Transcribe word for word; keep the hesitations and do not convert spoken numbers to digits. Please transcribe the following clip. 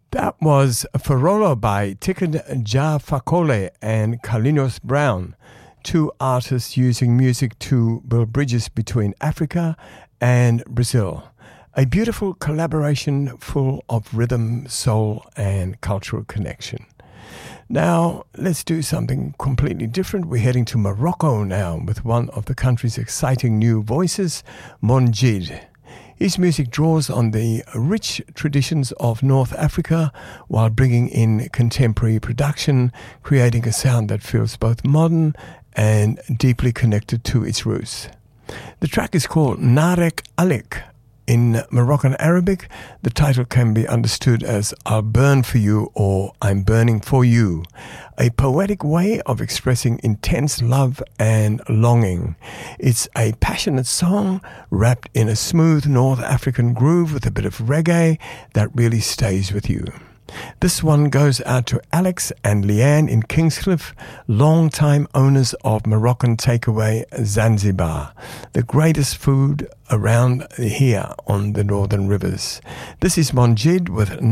That was Farolo by Tiken Jah Fakoly and Carlinhos Brown, two artists using music to build bridges between Africa and Brazil. A beautiful collaboration full of rhythm, soul, and cultural connection. Now, let's do something completely different. We're heading to Morocco now with one of the country's exciting new voices, Monjid. His music draws on the rich traditions of North Africa while bringing in contemporary production, creating a sound that feels both modern and deeply connected to its roots. The track is called Narek Alik. In Moroccan Arabic, the title can be understood as I'll burn for you or I'm burning for you, a poetic way of expressing intense love and longing. It's a passionate song wrapped in a smooth North African groove with a bit of reggae that really stays with you. This one goes out to Alex and Leanne in Kingscliff, long-time owners of Moroccan takeaway Zanzibar, the greatest food around here on the Northern Rivers. This is Monjid with